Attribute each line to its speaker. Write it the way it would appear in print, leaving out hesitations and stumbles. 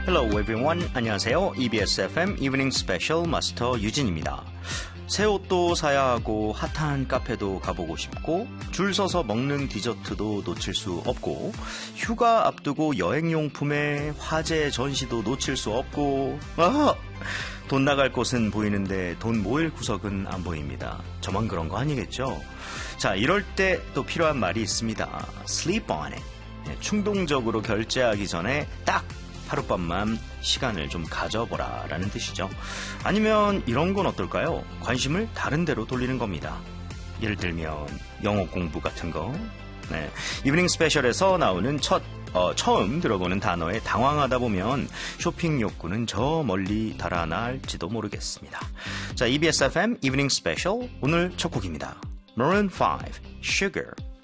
Speaker 1: Hello everyone. 안녕하세요. EBS FM 이브닝 스페셜 마스터 유진입니다. 새 옷도 사야 하고 핫한 카페도 가보고 싶고 줄 서서 먹는 디저트도 놓칠 수 없고 휴가 앞두고 여행용품에 화제 전시도 놓칠 수 없고 돈 나갈 곳은 보이는데 돈 모일 구석은 안 보입니다. 저만 그런 거 아니겠죠? 자, 이럴 때 또 필요한 말이 있습니다. Sleep on it. 충동적으로 결제하기 전에 딱 하룻밤만 시간을 좀 가져보라 라는 뜻이죠. 아니면 이런 건 어떨까요? 관심을 다른 데로 돌리는 겁니다. 예를 들면 영어 공부 같은 거. 네. 이브닝 스페셜에서 나오는 처음 들어보는 단어에 당황하다 보면 쇼핑 욕구는 저 멀리 달아날지도 모르겠습니다. 자, EBS FM 이브닝 스페셜 오늘 첫 곡입니다. Maroon 5, Sugar.